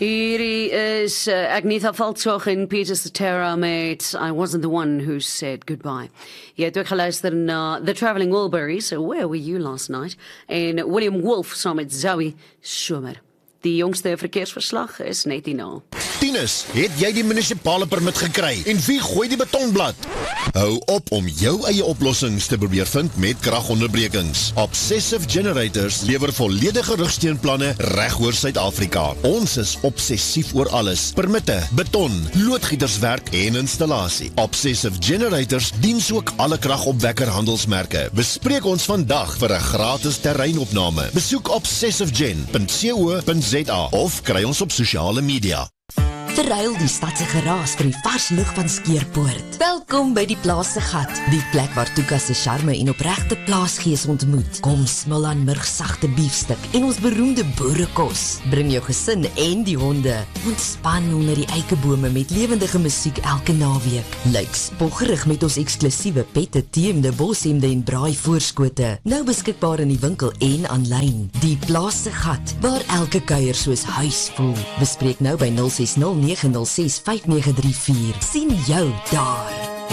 Hierdie is Agnetha Valtzog en Peter Cetera met I Wasn't the One Who Said Goodbye. Jy het ook geluister na The Traveling Wilburys, so Where Were You Last Night? En William Wolf saam met Zoe Schumer. Die jongste verkeersverslag is net hierna. Tinus, het jy die munisipale permit gekry? En wie gooi die betonblad? Hou op om jou eie oplossings te probeer vind met kragonderbrekings. Obsessive Generators lewer volledige rugsteunplanne reg oor Suid-Afrika. Ons is obsessief oor alles. Permitte, beton, loodgieterswerk en installasie. Obsessive Generators diens ook alle kragopwekker handelsmerke. Bespreek ons vandag vir 'n gratis terreinopname. Besoek obsessivegen.co.za of kry ons op sosiale media. Verruil die stadse geraas vir die vars lug van Skeerpoort. Welkom by die Plaas se Gat, die plek waar Tukas se charme en opregte plaasgees ontmoet. Kom smil aan murgsagte biefstuk en ons beroemde boerekos. Bring jou gesin en die honde. Ontspan onder die eikebome met lewendige musiek elke naweek. Lyk spoggerig met ons eksklusiewe pette, teemde, boshemde en braai voorskote. Nou beskikbaar in die winkel en aanlyn. Die Plaas se Gat, waar elke kuier soos huis voel. Bespreek nou by 060 906-5934. Sien jou daar.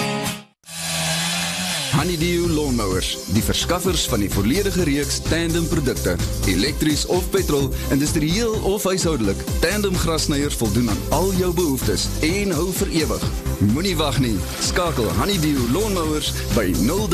Honeydew Lawnmowers, die verskaffers van die volledige reeks tandem produkte, elektries of petrol, industrieel of huishoudelik. Tandem grassnyers voldoen aan al jou behoeftes en hou vir ewig. Moenie wag nie, skakel Honeydew Lawnmowers by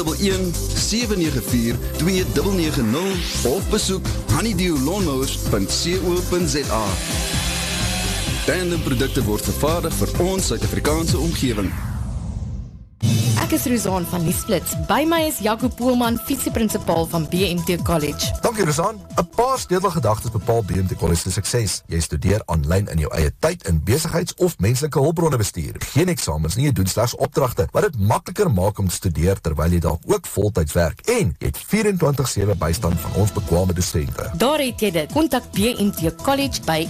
011-794-2990 of besoek honeydewlawnmowers.co.za. Tandem produkte word vervaardig vir ons Suid-Afrikaanse omgewing. Ek is Rosanne van Nuusflits. By my is Jaco Poelman, fietsieprinsipal van BMT College. Dankie Rosanne. 'n Paar sleutelgedagtes bepaal BMT College se sukses. Jy studeer aanlyn in jou eie tyd in besigheids- of menslike hulpbronne bestuur. Geen eksamens nie, jy doen slegs opdragte, wat dit makliker maak om te studeer terwyl jy dalk ook voltyds werk. En jy het 24/7 bystand van ons bekwame dosente. Daar het jy dit. Kontak BMT College by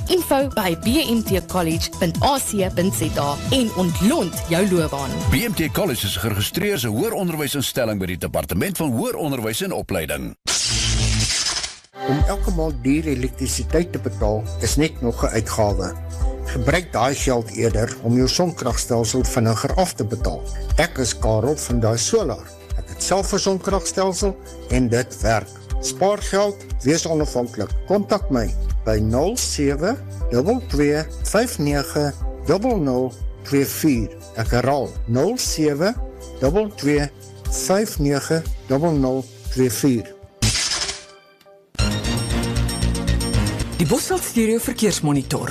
info@bmtcollege.ac.za en ontlont jou loopbaan. BMT College is geregistreer as 'n hoër onderwysinstelling by die Departement van Hoër Onderwys en Opleiding. Om elke maand duur elektrisiteit te betaal is net nog 'n uitgawe. Gebruik daai geld eerder om jou sonkragstelsel vinniger af te betaal. Ek is Karel van Daai Solar. Ek het self 'n sonkragstelsel en dit werk. Spaar geld, wees onafhanklik. Kontak my by 0722590024. Ek herhaal 0722590024. Die Bosveld Stereo Verkeersmonitor.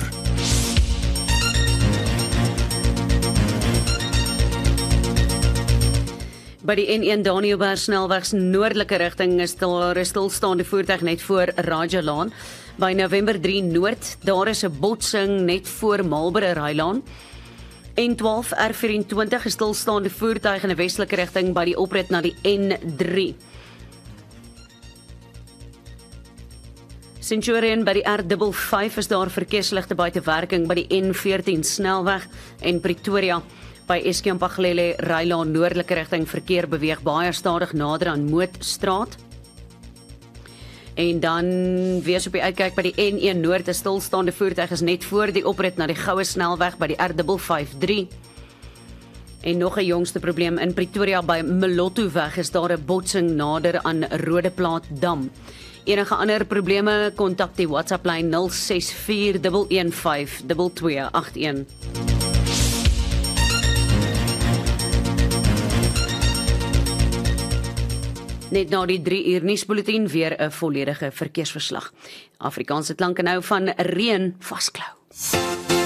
By die N1 Daniëlberg snelwegs noordelike rigting is daar 'n stilstaande voertuig net voor Rajalaan. By November 3 Noord, daar is 'n botsing net voor Marlborough Rylaan. N12 R24 is stilstaande voertuig in 'n westelike rigting by die oprit na die N3. Centurion by die R55 is daar verkeersligte buite werking by die N14 snelweg en Pretoria. By Eskom-Paglele Rylaan noordelike rigting verkeer beweeg baie stadig nader aan Mootstraat. En dan wees op die uitkyk by die N1 Noord, 'n stilstaande voertuig is net voor die oprit na die Goue snelweg by die R553. En nog 'n jongste probleem in Pretoria by Molottoweg is daar 'n botsing nader aan Rodeplaat Dam. Enige ander probleme, kontak die WhatsApp lyn 0641152281. Net na die 3 uur nuusbulletin weer 'n volledige verkeersverslag. Afrikaanse klanke nou van Reën Vasklou.